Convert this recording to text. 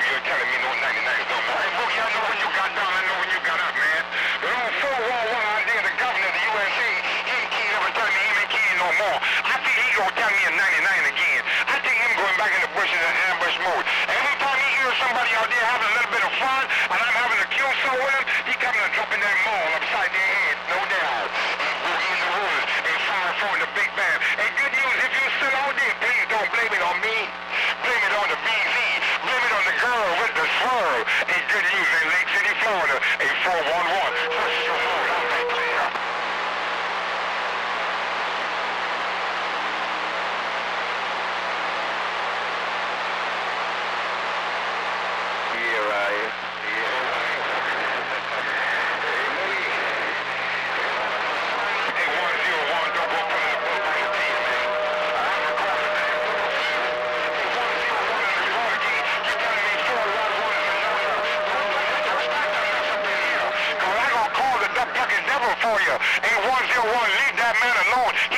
you're telling me no 99s no more. Hey, Boogie, I know when you got down, I know when you got up, man. The old 411 out there, the governor of the USA, he ain't keen ever tell me he ain't keen no more. I think he gonna tell me a 99 again. I think him going back in the bushes in ambush mode. Every time he hears somebody out there having a little bit of fun, and I'm having to kill some with him, he coming and dropping that maul upside their head, no doubt. Boogie in the woods, and fire for the big band. And good news, if you're still out there, please don't blame it on me. Blame it on the BZ. Blame it on the girl with the swirl. And good news in Lake City, Florida, a 411. First your mode, I'm right clear. Yeah, right. Hey, 101, don't go put in the book for your team, man. I'm recording that. Hey, 101 in the report again. You telling me 411 is a no-no? Don't start that mess up in here. Cause I gonna call the duck-ducking devil for you. Hey, 101, leave that man alone.